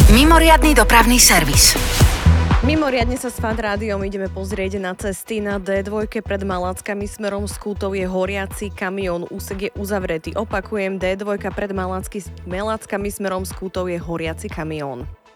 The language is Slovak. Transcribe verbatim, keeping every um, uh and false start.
Mimoriadny dopravný servis. Mimoriadne sa s Fan rádiom ideme pozrieť na cesty. Na dé dva pred Maláckami smerom z Kútov je horiaci kamión, úsek je uzavretý. Opakujem, dé dva pred Malácky, Maláckami smerom z Kútov je horiaci kamión.